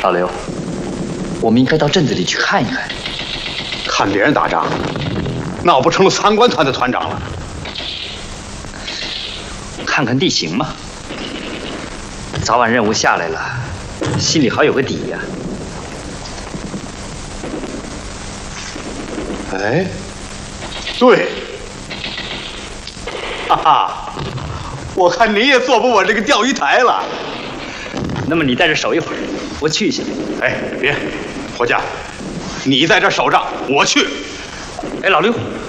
老刘，我们应该到镇子里去看一看。 看别人打仗，那我不成了参观团的团长了？ 看看地形嘛，早晚任务下来了，心里好有个底呀。 哎，对，哈哈，我看你也坐不稳这个钓鱼台了。 那么你在这守一会儿，我去一下。 哎，别，伙计，你在这守着，我去。 哎，老刘，